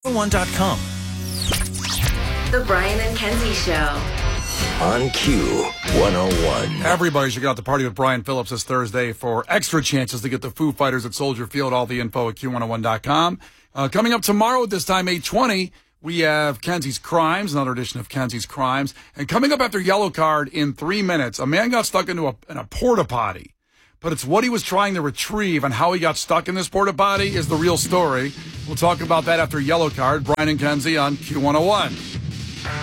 Q101.com. The Brian and Kenzie Show. On Q101. Everybody should get out to party with Brian Phillips this Thursday for extra chances to get the Foo Fighters at Soldier Field. All the info at Q101.com. Coming up tomorrow at this time, 8:20, we have Kenzie's Crimes, another edition of Kenzie's Crimes. And coming up after Yellow Card in 3 minutes, a man got stuck in a porta potty. But it's what he was trying to retrieve and how he got stuck in this porta potty is the real story. We'll talk about that after Yellow Card. Brian and Kenzie on Q101.